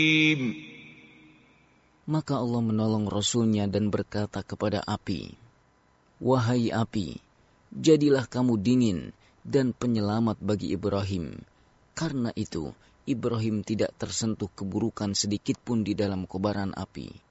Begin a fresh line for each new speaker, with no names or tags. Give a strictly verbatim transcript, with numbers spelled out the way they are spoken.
Maka Allah menolong Rasulnya dan berkata kepada api, "Wahai api, jadilah kamu dingin dan penyelamat bagi Ibrahim." Karena itu, Ibrahim tidak tersentuh keburukan sedikit pun di dalam kobaran api.